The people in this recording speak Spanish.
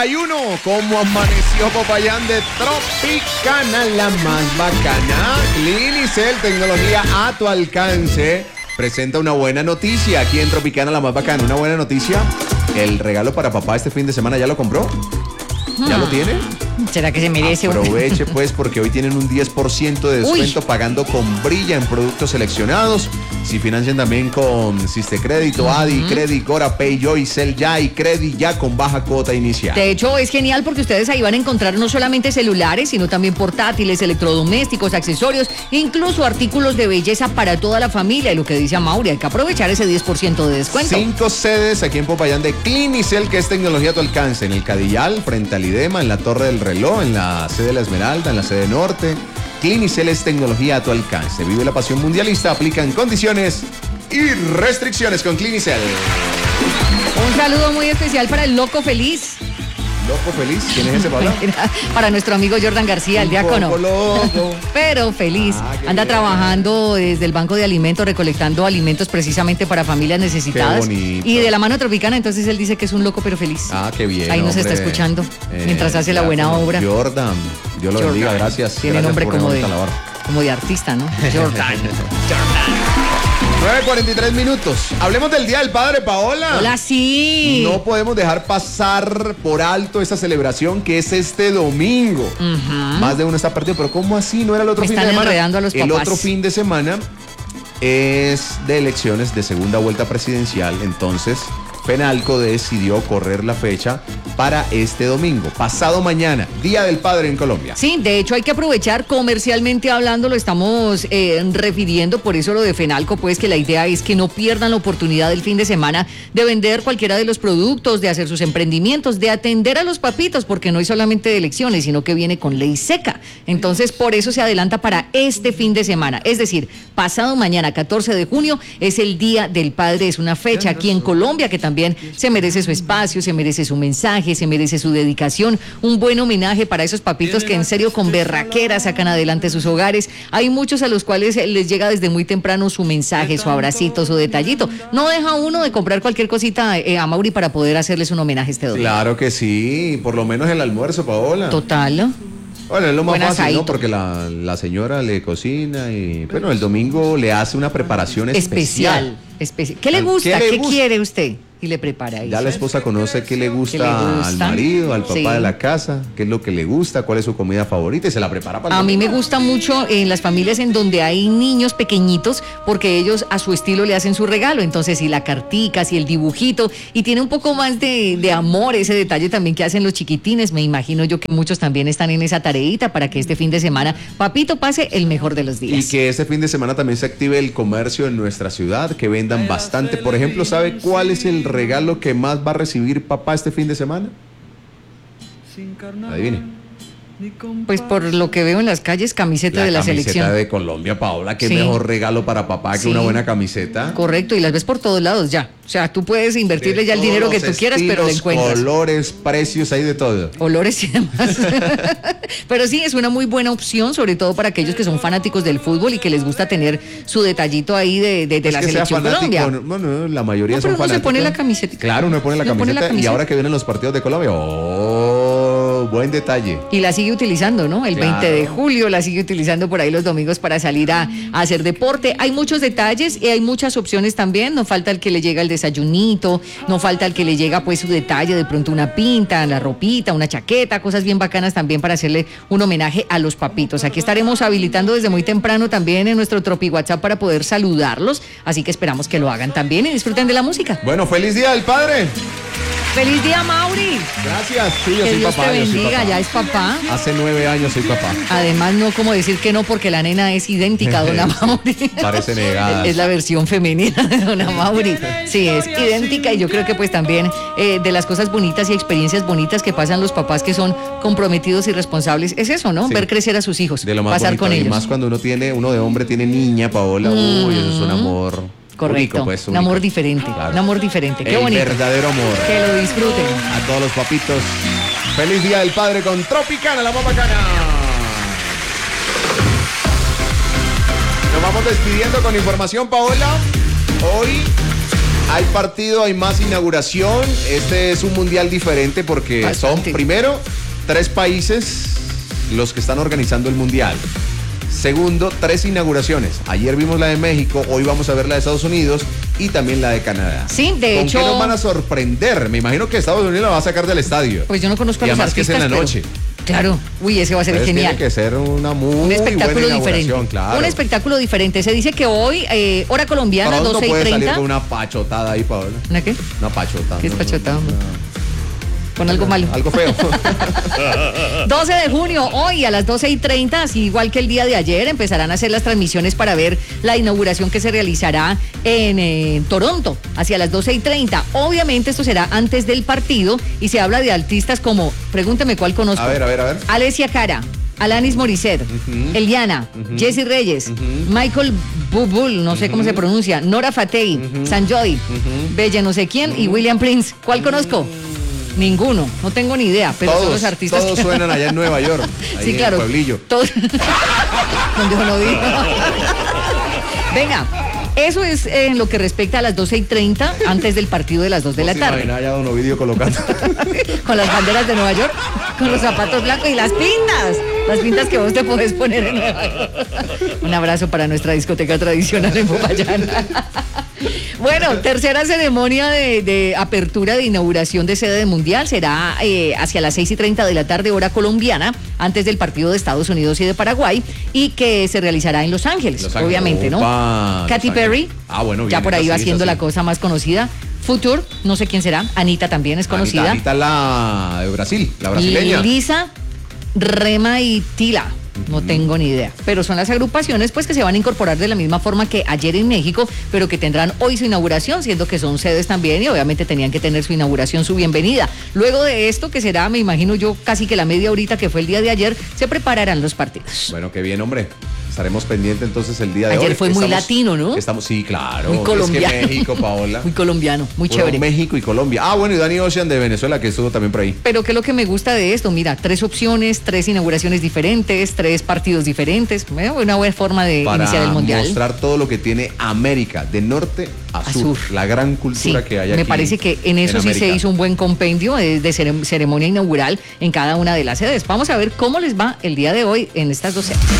8:41. ¿Cómo amaneció Popayán de Tropicana, la más bacana? Clinicel, tecnología a tu alcance, presenta una buena noticia aquí en Tropicana, la más bacana. Una buena noticia, el regalo para papá este fin de semana, ¿ya lo compró? ¿Ya lo tiene? ¿Será que se merece? Aproveche pues, porque hoy tienen un 10% de descuento pagando con Brilla en productos seleccionados. Si financian también con Sistecrédito, Adi, Credit, Gora, Pay, Joy, Cel Ya y Credit Ya con baja cuota inicial. De hecho, es genial porque ustedes ahí van a encontrar no solamente celulares, sino también portátiles, electrodomésticos, accesorios, incluso artículos de belleza para toda la familia. Y lo que dice Amaury, hay que aprovechar ese 10% de descuento. 5 sedes aquí en Popayán de Clinicel, que es tecnología a tu alcance. En el Cadillal, frente al IDEMA, en la Torre del Reloj, en la sede de la Esmeralda, en la sede norte. Clinicel es tecnología a tu alcance. Vive la pasión mundialista, aplican condiciones y restricciones con Clinicel. Un saludo muy especial para el Loco Feliz. ¿Loco feliz? ¿Quién es ese, Paula? Para nuestro amigo Jordan García, el diácono. Un poco loco. Pero feliz. Anda trabajando desde el Banco de Alimentos, recolectando alimentos precisamente para familias necesitadas. Qué bonito. Y de la mano Tropicana, entonces él dice que es un loco pero feliz. Ah, qué bien. Ahí nos hombre. está escuchando mientras hace la buena obra. Jordan, Dios lo bendiga, gracias. Tiene Gracias nombre por como labor. de artista, ¿no? Jordan. 9:43 minutos. Hablemos del Día del Padre, Paola. Hola, sí. No podemos dejar pasar por alto esa celebración que es este domingo. Más de uno está perdido, pero ¿cómo así? ¿No era el otro fin de semana? Están enredando a los papás. El otro fin de semana es de elecciones de segunda vuelta presidencial, entonces Fenalco decidió correr la fecha para este domingo, pasado mañana, Día del Padre en Colombia. Sí, de hecho hay que aprovechar comercialmente hablando, lo estamos refiriendo, por eso lo de Fenalco, pues que la idea es que no pierdan la oportunidad del fin de semana de vender cualquiera de los productos, de hacer sus emprendimientos, de atender a los papitos, porque no hay solamente de elecciones, sino que viene con ley seca. Entonces, por eso se adelanta para este fin de semana, es decir, pasado mañana, 14 de junio, es el Día del Padre, es una fecha aquí en Colombia que también se merece su espacio, se merece su mensaje, se merece su dedicación, un buen homenaje para esos papitos que en serio con berraquera sacan adelante sus hogares. Hay muchos a los cuales les llega desde muy temprano su mensaje, su abracito, su detallito. No deja uno de comprar cualquier cosita a Mauri para poder hacerles un homenaje este domingo. Claro que sí, por lo menos el almuerzo, Paola. Total, ¿no? Bueno, es lo más Buen fácil, asadito. ¿no? Porque la señora le cocina y, bueno, el domingo le hace una preparación especial. ¿Qué le gusta? ¿Qué le ¿Qué gusta? quiere usted? Y le prepara eso. Ya la esposa conoce qué le gusta al marido, al papá Sí. de la casa, qué es lo que le gusta, cuál es su comida favorita y se la prepara para el A mí me domingo. gusta mucho en las familias en donde hay niños pequeñitos, porque ellos a su estilo le hacen su regalo. Entonces, si la cartica, si el dibujito, y tiene un poco más de amor, ese detalle también que hacen los chiquitines. Me imagino yo que muchos también están en esa tareita para que este fin de semana papito pase el mejor de los días. Y que este fin de semana también se active el comercio en nuestra ciudad, que vendan bastante. Por ejemplo, ¿sabe cuál es el regalo que más va a recibir papá este fin de semana? Adivine. Pues por lo que veo en las calles, camiseta de la camiseta selección. de Colombia, Paola, qué Sí. mejor regalo para papá que Sí. una buena camiseta. Correcto, y las ves por todos lados ya. O sea, tú puedes invertirle ya el dinero que tú quieras, pero le encuentras. Colores, precios, hay de todo. Olores y demás. Pero sí, es una muy buena opción, sobre todo para aquellos que son fanáticos del fútbol y que les gusta tener su detallito ahí de Es la que sea selección fanático, Colombia. bueno, la mayoría No, son pero uno se fanáticos. pone la camiseta. Claro, uno pone la Uno pone camiseta, la y camiseta. ahora que vienen los partidos de Colombia, buen detalle. Y la sigue utilizando, ¿no? El Claro. 20 de julio la sigue utilizando por ahí los domingos para salir a hacer deporte. Hay muchos detalles y hay muchas opciones también. No falta el que le llega el desayunito, no falta el que le llega pues su detalle, de pronto una pinta, la ropita, una chaqueta, cosas bien bacanas también para hacerle un homenaje a los papitos. Aquí estaremos habilitando desde muy temprano también en nuestro Tropi WhatsApp para poder saludarlos. Así que esperamos que lo hagan también y disfruten de la música. Bueno, feliz Día del Padre. ¡Feliz día, Mauri! Gracias. Sí, yo Que soy Dios papá. te yo soy bendiga, papá. ya es papá. Hace 9 años soy papá. Además, no como decir que no, porque la nena es idéntica a Dona Mauri. Parece negada. Es la versión femenina de Dona Mauri. Sí, es idéntica y yo creo que pues también de las cosas bonitas y experiencias bonitas que pasan los papás que son comprometidos y responsables, es eso, ¿no? Sí. Ver crecer a sus hijos, De lo más pasar bonito, con y ellos. más cuando uno de hombre tiene niña, Paola. Uy, eso es un amor. Correcto, Único, pues, un único. amor diferente, Claro. un amor diferente. Qué El bonito. verdadero amor. Que lo disfruten. A todos los papitos. Feliz Día del Padre con Tropicana, la más bacana. Nos vamos despidiendo con información, Paola. Hoy Hay partido, hay más inauguración. Este es un mundial diferente porque Bastante. son, primero, 3 países los que están organizando el mundial. Segundo, 3 inauguraciones. Ayer vimos la de México, hoy vamos a ver la de Estados Unidos y también la de Canadá. Sí, de ¿Con hecho. qué nos van a sorprender? Me imagino que Estados Unidos la va a sacar del estadio. Pues yo no conozco a Y los además que es artistas. en la noche. Claro, uy, ese va a ser Entonces genial. tiene que ser una muy Un espectáculo buena diferente. inauguración, claro. Un espectáculo diferente. Se dice que hoy, hora colombiana, Pronto 12 y puede salir 30. con una pachotada ahí, Paola. ¿Una qué? Una pachotada. ¿Qué es pachotada? Con algo malo. Algo feo. 12 de junio, hoy a las 12:30, así igual que el día de ayer, empezarán a hacer las transmisiones para ver la inauguración que se realizará en Toronto, hacia las 12:30. Obviamente esto será antes del partido y se habla de artistas como, pregúnteme cuál conozco. A ver. Alessia Cara, Alanis Morissette, Eliana, Jessie Reyes, Michael Bublé, no sé cómo se pronuncia, Nora Fatei, Sanjay, Bella no sé quién y William Prince. ¿Cuál conozco? Ninguno, no tengo ni idea, pero son los artistas. Todos suenan allá en Nueva York, ahí Sí, claro. en el pueblillo. Todos. Donde uno dijo. Venga, eso es en lo que respecta a las 12:30, antes del partido de las 2 de la tarde. Imagina allá don Ovidio colocando. Con las banderas de Nueva York, con los zapatos blancos y las pintas que vos te podés poner en Nueva York. Un abrazo para nuestra discoteca tradicional en Popayán. Bueno, tercera ceremonia de apertura de inauguración de sede del Mundial será hacia las 6:30 de la tarde, hora colombiana, antes del partido de Estados Unidos y de Paraguay, y que se realizará en Los Ángeles, obviamente, ¿no? Opa, Katy Los Perry, Ángeles. Ah, bueno, ya bien, por ahí va así, siendo así. la cosa más conocida. Future, no sé quién será. Anita también es conocida. Anita la de Brasil, la brasileña. Lisa, Rema y Tila. No tengo ni idea. Pero son las agrupaciones pues que se van a incorporar de la misma forma que ayer en México, pero que tendrán hoy su inauguración, siendo que son sedes también y obviamente tenían que tener su inauguración, su bienvenida. Luego de esto, que será, me imagino yo, casi que la media horita que fue el día de ayer, se prepararán los partidos. Bueno, qué bien, hombre. Estaremos pendientes entonces el día de hoy. Ayer fue muy latino, ¿no? Sí, claro. Muy colombiano. Es que México, Paola. Muy colombiano, muy Puro chévere. México y Colombia. Ah, bueno, y Dani Ocean de Venezuela, que estuvo también por ahí. Pero ¿qué es lo que me gusta de esto? Mira, 3 opciones, 3 inauguraciones diferentes, 3 partidos diferentes. Una buena forma de iniciar el Mundial. Para mostrar todo lo que tiene América, de norte a sur. La gran cultura Sí, que hay aquí. me parece que en eso sí se hizo un buen compendio de ceremonia inaugural en cada una de las sedes. Vamos a ver cómo les va el día de hoy en estas 2 sedes.